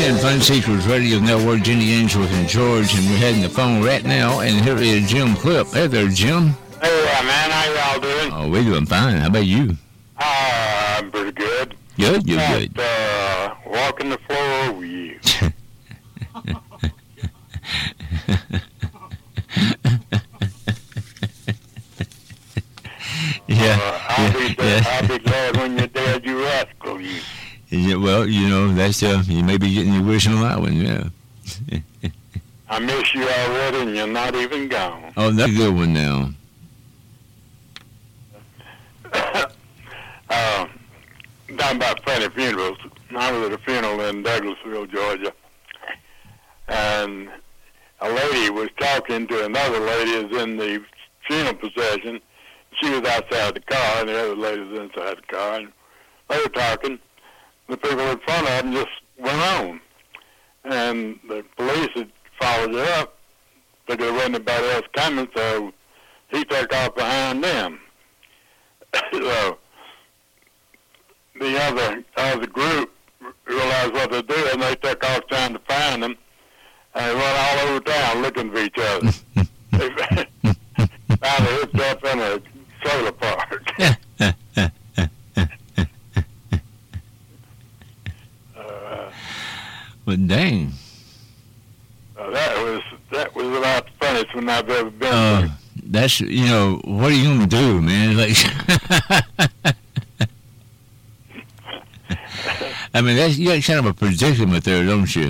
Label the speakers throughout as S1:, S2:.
S1: and Fun Seekers Radio Network, Jenny Ainsworth and George, and we're heading the phone right now, and here is Jim Clip. Hey there, Jim.
S2: Hey, man, how y'all doing?
S1: Oh, we're doing fine. How about you?
S2: I'm pretty good.
S1: Good, you're good.
S2: Walking the floor over you. I'll be glad when you're dead, you rascal, you.
S1: Yeah, well, you know, that's, you may be getting your wish on that one, yeah.
S2: I miss you already, and you're not even gone.
S1: Oh, that's a good one now.
S2: Talking about funny funerals. I was at a funeral in Douglasville, Georgia, and a lady was talking to another lady who's in the funeral procession. She was outside the car, and the other lady was inside the car, and they were talking. The people in front of them just went on, and the police had followed her up, but there wasn't anybody else coming, so he took off behind them. So the other group realized what to do, and they took off trying to find them, and went all over town looking for each other. They finally hooked up in a trailer park.
S1: But dang.
S2: That was about the funniest one I've ever been through.
S1: That's, you know, what are you going to do, man? Like, I mean, you got kind of a predicament there, don't you?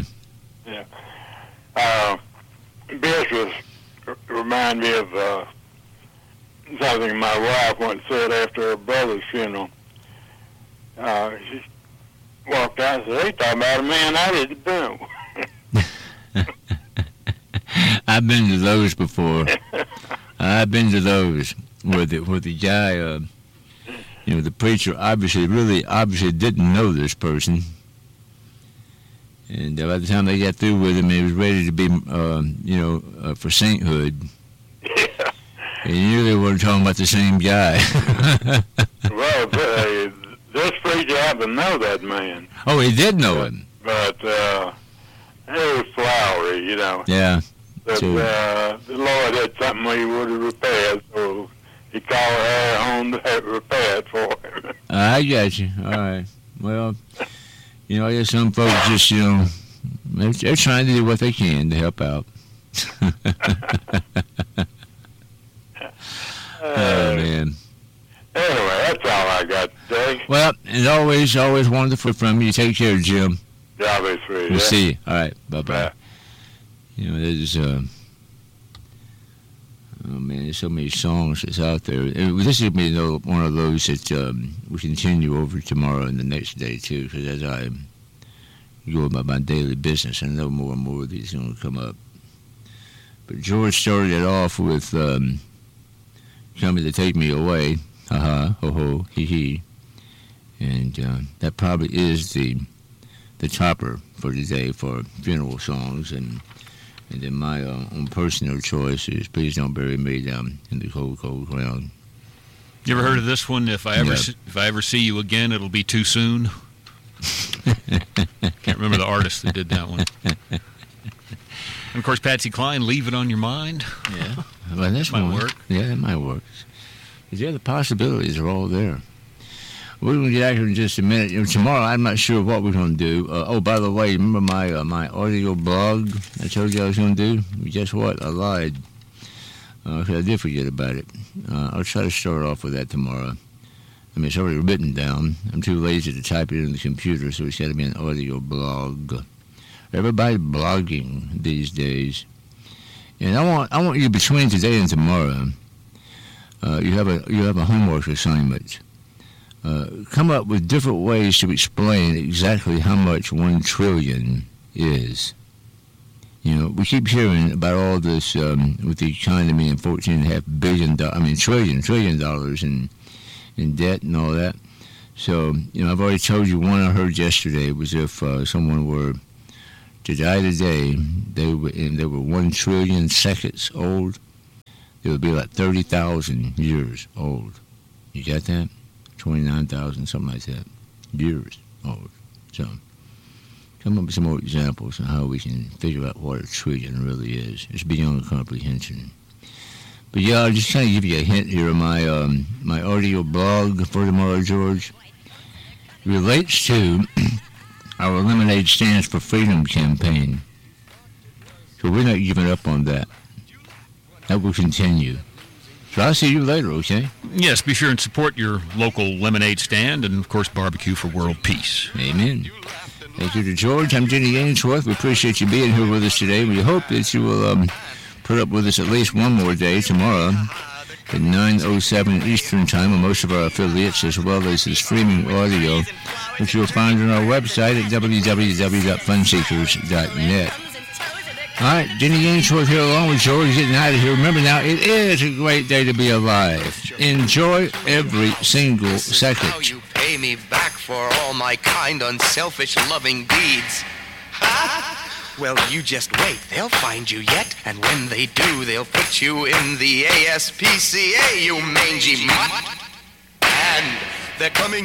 S2: Yeah. Beatrice remind me of something my wife once said after her brother's funeral. She walked out and said, "They talking about a man I didn't know."
S1: I've been to those before. I've been to those where the guy, you know, the preacher obviously didn't know this person, and by the time they got through with him, he was ready to be, you know, for sainthood.
S2: Yeah.
S1: And you knew they weren't talking about the same guy.
S2: Well, this preacher happened to know that man.
S1: Oh, he did know him.
S2: But he was flowery, you know.
S1: Yeah.
S2: But the Lord had something he would have repaired, so he called her home to have it repaired for him.
S1: I got you. All right. Well, you know, I guess some folks just, you know, they're trying to do what they can to help out. Oh, man.
S2: Anyway, that's all I got today.
S1: Well, as always wonderful from you. Take care, Jim.
S2: Yeah, I'll be free.
S1: We'll see you. All right. Bye-bye.
S2: Bye.
S1: You know, there's, oh, man, there's so many songs that's out there. And this will be one of those that we continue over tomorrow and the next day, too, because as I go about my daily business, I know more and more of these are going to come up. But George started it off with Coming to Take Me Away. Ha-ha, ho-ho, hee-hee. And that probably is the topper for today for funeral songs. And then my own personal choice is Please Don't Bury Me Down in the Cold, Cold Ground.
S3: You ever heard of this one? If I ever see you again, it'll be too soon. Can't remember the artist that did that one. And of course, Patsy Cline, Leave It on Your Mind.
S1: Yeah, well, that
S3: might work.
S1: Yeah, that might work. Yeah, the possibilities are all there. We're going to get out here in just a minute. You know, tomorrow, I'm not sure what we're going to do. Oh, by the way, remember my audio blog I told you I was going to do? Guess what? I lied. I did forget about it. I'll try to start off with that tomorrow. I mean, it's already written down. I'm too lazy to type it in the computer, so it's got to be an audio blog. Everybody's blogging these days. And I want you between today and tomorrow, you have a homework assignment. Come up with different ways to explain exactly how much 1 trillion is. You know, we keep hearing about all this with the economy and $14.5 billion, trillion dollars in debt and all that. So, you know, I've already told you one I heard yesterday was if someone were to die today, they were 1 trillion seconds old, they would be like 30,000 years old. You got that? 29,000, something like that, years old. So, come up with some more examples on how we can figure out what a trillion really is. It's beyond comprehension. But yeah, I'll just kind of give you a hint here. My audio blog for tomorrow, George, relates to our Lemonade Stands for Freedom campaign. So we're not giving up on that. That will continue. So I'll see you later, okay?
S3: Yes, be sure and support your local lemonade stand and, of course, barbecue for world peace.
S1: Amen. Thank you to George. I'm Jenny Ainsworth. We appreciate you being here with us today. We hope that you will put up with us at least one more day tomorrow at 9:07 Eastern Time on most of our affiliates, as well as the streaming audio, which you'll find on our website at www.funseekers.net. All right, Jenny Ainsworth here along with George getting out of here. Remember now, it is a great day to be alive. Enjoy every single second.
S4: How you pay me back for all my kind, unselfish, loving deeds. Well, you just wait. They'll find you yet. And when they do, they'll put you in the ASPCA, you mangy mutt. And they're coming